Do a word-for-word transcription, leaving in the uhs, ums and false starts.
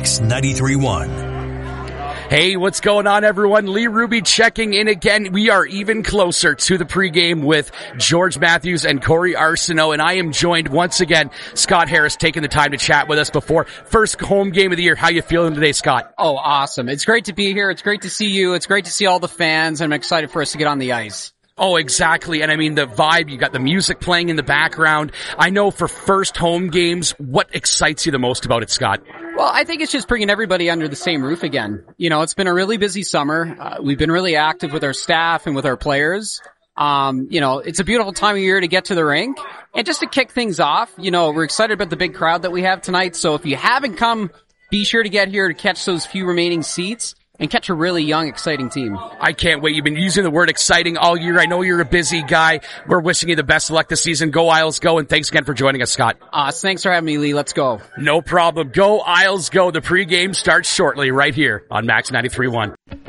Max ninety-three point one. Hey, what's going on, everyone? Lee Ruby checking in again. We are even closer to the pregame with George Matthews and Corey Arsenault, and I am joined once again, Scott Harris, taking the time to chat with us before first home game of the year. How you feeling today, Scott? Oh, awesome. It's great to be here. It's great to see you. It's great to see all the fans. I'm excited for us to get on the ice. Oh, exactly. And I mean, the vibe, you got the music playing in the background. I know for first home games, what excites you the most about it, Scott? Well, I think it's just bringing everybody under the same roof again. You know, it's been a really busy summer. Uh, we've been really active with our staff and with our players. Um, you know, it's a beautiful time of year to get to the rink. And just to kick things off, you know, we're excited about the big crowd that we have tonight. So if you haven't come, be sure to get here to catch those few remaining seats and catch a really young, exciting team. I can't wait. You've been using the word exciting all year. I know you're a busy guy. We're wishing you the best of luck this season. Go Isles, go, and thanks again for joining us, Scott. Uh, thanks for having me, Lee. Let's go. No problem. Go Isles, go. The pregame starts shortly right here on Max ninety-three point one.